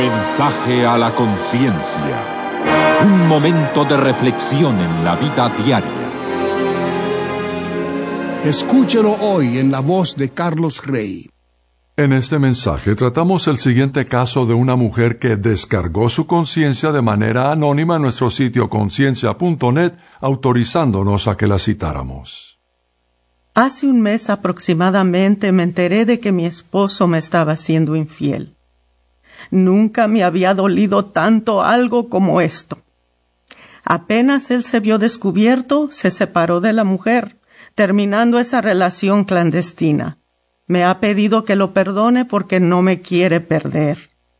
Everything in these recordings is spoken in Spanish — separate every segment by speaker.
Speaker 1: Mensaje a la conciencia. Un momento de reflexión en la vida diaria.
Speaker 2: Escúchelo hoy en la voz de Carlos Rey.
Speaker 3: En este mensaje tratamos el siguiente caso de una mujer que descargó su conciencia de manera anónima en nuestro sitio conciencia.net, autorizándonos a que la citáramos.
Speaker 4: Hace un mes aproximadamente me enteré de que mi esposo me estaba siendo infiel. Nunca me había dolido tanto algo como esto. Apenas él se vio descubierto, se separó de la mujer, terminando esa relación clandestina. Me ha pedido que lo perdone porque no me quiere perder.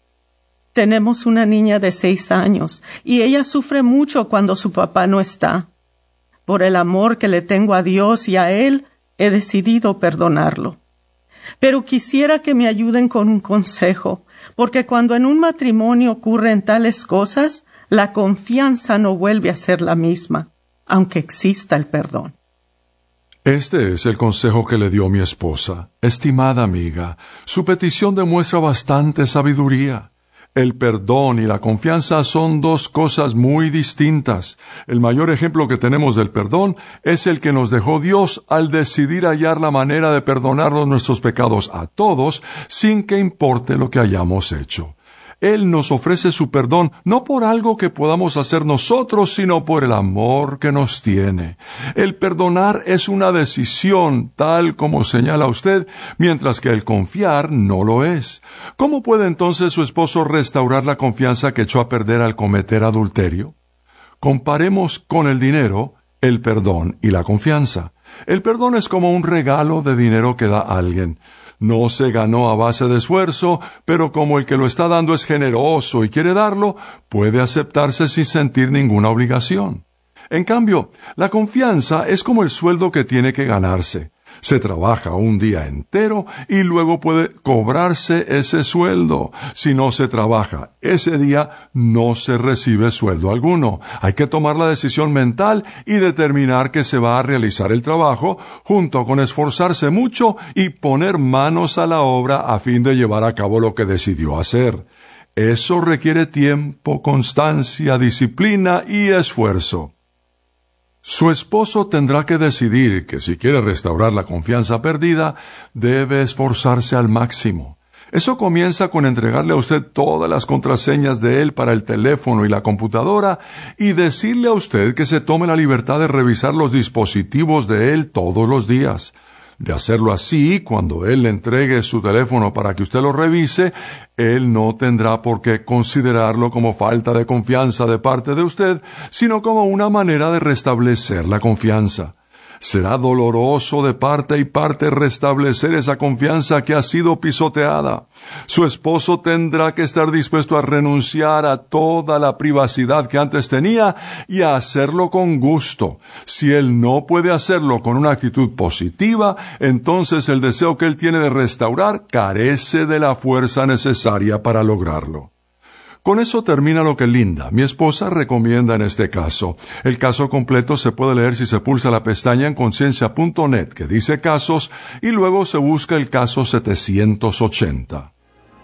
Speaker 4: Tenemos una niña de 6 años y ella sufre mucho cuando su papá no está. Por el amor que le tengo a Dios y a él, he decidido perdonarlo. Pero quisiera que me ayuden con un consejo, porque cuando en un matrimonio ocurren tales cosas, la confianza no vuelve a ser la misma, aunque exista el perdón.
Speaker 3: Este es el consejo que le dio mi esposa. Estimada amiga, su petición demuestra bastante sabiduría. El perdón y la confianza son dos cosas muy distintas. El mayor ejemplo que tenemos del perdón es el que nos dejó Dios al decidir hallar la manera de perdonarnos nuestros pecados a todos sin que importe lo que hayamos hecho. Él nos ofrece su perdón no por algo que podamos hacer nosotros, sino por el amor que nos tiene. El perdonar es una decisión, tal como señala usted, mientras que el confiar no lo es. ¿Cómo puede entonces su esposo restaurar la confianza que echó a perder al cometer adulterio? Comparemos con el dinero, el perdón y la confianza. El perdón es como un regalo de dinero que da a alguien. No se ganó a base de esfuerzo, pero como el que lo está dando es generoso y quiere darlo, puede aceptarse sin sentir ninguna obligación. En cambio, la confianza es como el sueldo que tiene que ganarse. Se trabaja un día entero y luego puede cobrarse ese sueldo. Si no se trabaja ese día, no se recibe sueldo alguno. Hay que tomar la decisión mental y determinar que se va a realizar el trabajo, junto con esforzarse mucho y poner manos a la obra a fin de llevar a cabo lo que decidió hacer. Eso requiere tiempo, constancia, disciplina y esfuerzo. Su esposo tendrá que decidir que si quiere restaurar la confianza perdida, debe esforzarse al máximo. Eso comienza con entregarle a usted todas las contraseñas de él para el teléfono y la computadora y decirle a usted que se tome la libertad de revisar los dispositivos de él todos los días. De hacerlo así, cuando él le entregue su teléfono para que usted lo revise, él no tendrá por qué considerarlo como falta de confianza de parte de usted, sino como una manera de restablecer la confianza. Será doloroso de parte y parte restablecer esa confianza que ha sido pisoteada. Su esposo tendrá que estar dispuesto a renunciar a toda la privacidad que antes tenía y a hacerlo con gusto. Si él no puede hacerlo con una actitud positiva, entonces el deseo que él tiene de restaurar carece de la fuerza necesaria para lograrlo. Con eso termina lo que Linda, mi esposa, recomienda en este caso. El caso completo se puede leer si se pulsa la pestaña en conciencia.net que dice casos y luego se busca el caso 780.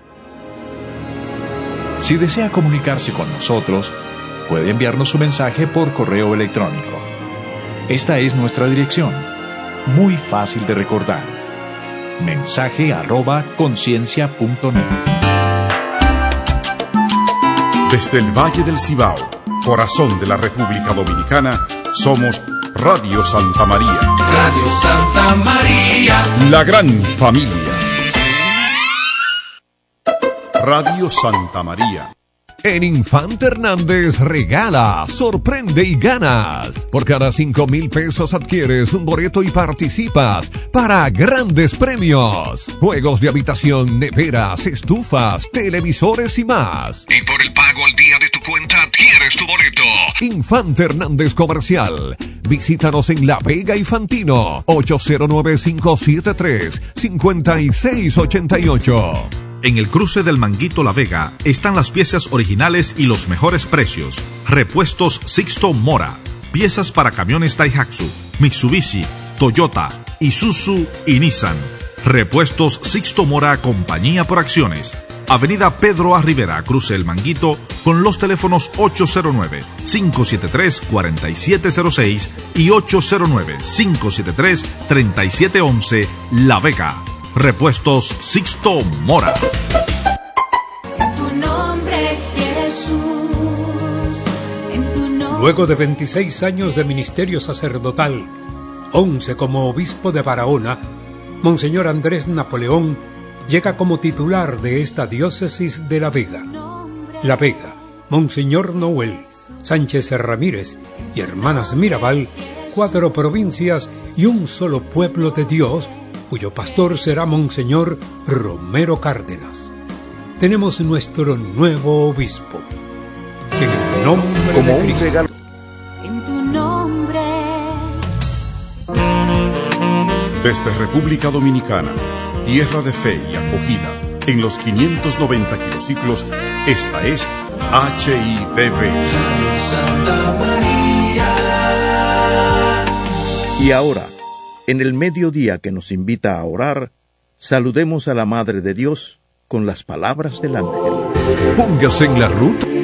Speaker 5: Si desea comunicarse con nosotros, puede enviarnos su mensaje por correo electrónico. Esta es nuestra dirección, muy fácil de recordar. mensaje@conciencia.net.
Speaker 6: Desde el Valle del Cibao, corazón de la República Dominicana, somos Radio Santa María.
Speaker 7: Radio Santa María.
Speaker 6: La gran familia. Radio Santa María.
Speaker 8: En Infante Hernández regala, sorprende y ganas. Por cada 5,000 pesos adquieres un boleto y participas para grandes premios. Juegos de habitación, neveras, estufas, televisores y más.
Speaker 9: Y por el pago al día de tu cuenta adquieres tu boleto.
Speaker 8: Infante Hernández Comercial. Visítanos en La Vega y Fantino. 809-573-5688.
Speaker 10: En el cruce del Manguito La Vega están las piezas originales y los mejores precios. Repuestos Sixto Mora. Piezas para camiones Daihatsu, Mitsubishi, Toyota, Isuzu y Nissan. Repuestos Sixto Mora, compañía por acciones. Avenida Pedro A. Rivera, cruce El Manguito, con los teléfonos 809-573-4706 y 809-573-3711, La Vega. Repuestos Sixto Mora.
Speaker 11: En tu nombre, Jesús, en tu nombre.
Speaker 12: Luego de 26 años de ministerio sacerdotal, 11 como obispo de Barahona, Monseñor Andrés Napoleón llega como titular de esta diócesis de La Vega. La Vega, Monseñor Noel, Sánchez Ramírez y Hermanas Mirabal, 4 provincias y un solo pueblo de Dios, cuyo pastor será Monseñor Romero Cárdenas. Tenemos nuestro nuevo obispo. En el nombre
Speaker 13: como
Speaker 12: de
Speaker 13: un
Speaker 12: Cristo.
Speaker 13: regalo.
Speaker 11: En tu nombre.
Speaker 6: Desde República Dominicana, tierra de fe y acogida, en los 590 kilociclos, esta es HIDV.
Speaker 7: Santa María.
Speaker 13: Y ahora, en el mediodía que nos invita a orar, saludemos a la Madre de Dios con las palabras del ángel.
Speaker 8: Póngase en la ruta